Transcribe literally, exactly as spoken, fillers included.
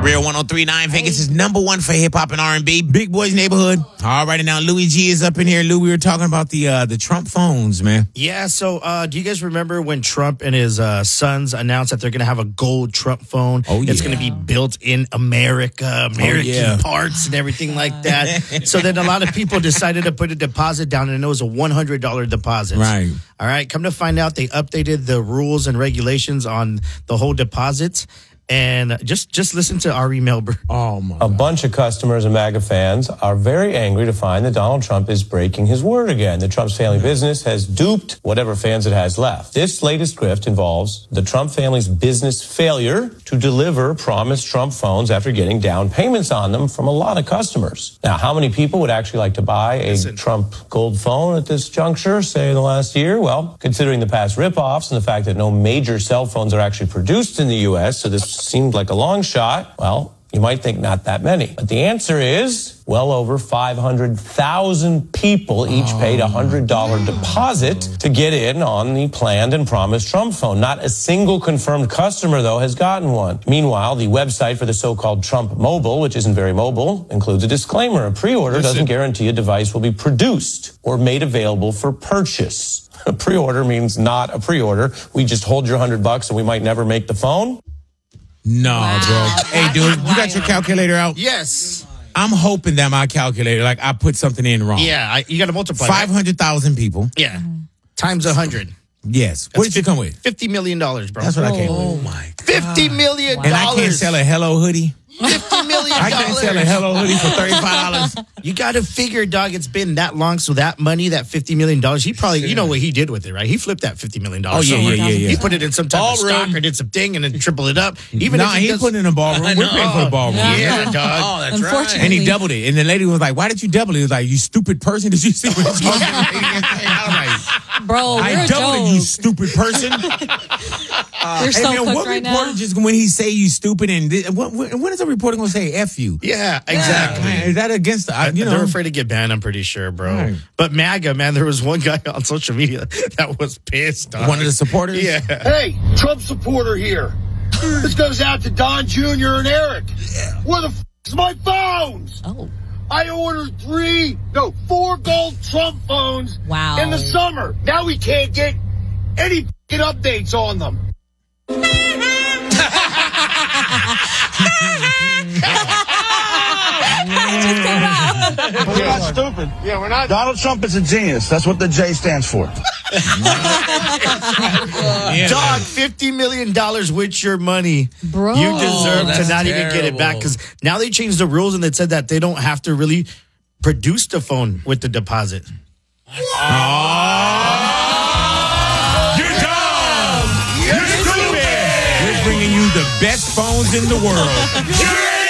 Real one oh three point nine Vegas is number one for hip hop and R and B. Big Boys Neighborhood. All right, and now Louis G is up in here. Lou, we were talking about the uh, the Trump phones, man. Yeah, so uh, do you guys remember when Trump and his uh, sons announced that they're going to have a gold Trump phone? Oh, yeah. It's going to be built in America, American oh, yeah. parts and everything like that. So then a lot of people decided to put a deposit down, and it was a one hundred dollars deposit. Right. All right, come to find out, they updated the rules and regulations on the whole deposits. And just just listen to our email. Oh my! A God. bunch of customers and MAGA fans are very angry to find that Donald Trump is breaking his word again. The Trump's family business has duped whatever fans it has left. This latest grift involves the Trump family's business failure to deliver promised Trump phones after getting down payments on them from a lot of customers. Now, how many people would actually like to buy a Listen. Trump gold phone at this juncture, say in the last year? Well, considering the past ripoffs and the fact that no major cell phones are actually produced in the U S, so this seemed like a long shot, well, you might think not that many. But the answer is well over five hundred thousand people each oh, paid a one hundred dollars deposit to get in on the planned and promised Trump phone. Not a single confirmed customer, though, has gotten one. Meanwhile, the website for the so-called Trump Mobile, which isn't very mobile, includes a disclaimer. A pre-order Listen. doesn't guarantee a device will be produced or made available for purchase. A pre-order means not a pre-order. We just hold your one hundred bucks and we might never make the phone. No, wow. bro. Hey, dude, you got your calculator out? Yes. I'm hoping that my calculator, like, I put something in wrong. Yeah, I, you got to multiply. five hundred thousand people. Yeah. Times one hundred. Yes. What did you come with? fifty million dollars, bro. That's what I came with. Oh, my God. fifty million dollars. And I can't sell a Hello hoodie. fifty million dollars. I can't sell a Hello hoodie for thirty-five dollars. You got to figure, dog, it's been that long, so that money, that fifty million dollars, he probably, you know what he did with it, right? He flipped that fifty million dollars. Oh, yeah, somewhere. yeah, yeah, yeah. He put it in some type Ballroom. of stock or did some thing and then tripled it up. Even No, if he, he he does, put it in a ballroom. We're paying for the ballroom. Yeah, Yeah. dog. Oh, that's right. Unfortunately. And he doubled it. And the lady was like, why did you double it? He was like, you stupid person. Did you see what it's going on? Bro, we're I a doubled joke. it, you stupid person. You're Hey, so man, cooked what right reporter now. just when he say you stupid and thi- what, when when is a reporter going to say F you? Yeah, exactly. Man, is that against the, I- you know? They're afraid to get banned, I'm pretty sure, bro. Right. But MAGA, man, there was one guy on social media that was pissed. Dog. One of the supporters? Yeah. Hey, Trump supporter here. This goes out to Don Junior and Eric. Where the f*** is my phones? Oh. I ordered three, no, four gold Trump phones Wow. in the summer. Now we can't get any f***ing updates on them. We're not stupid. Yeah, we're not. Donald Trump is a genius. That's what the J stands for. Yeah, Dog, man. fifty million dollars with your money. Bro. You deserve to that's not even get it back terrible. because now they changed the rules and they said that they don't have to really produce the phone with the deposit. You're dumb. You're stupid. We're bringing you the best phones in the world.